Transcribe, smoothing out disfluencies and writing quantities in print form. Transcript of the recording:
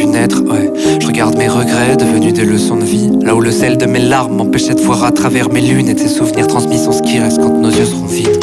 dû naître, ouais. Je regarde mes regrets devenus des leçons de vie. Là où le sel de mes larmes m'empêchait de voir à travers mes lunettes. Ces souvenirs transmis sont ce qui reste quand nos yeux seront vides.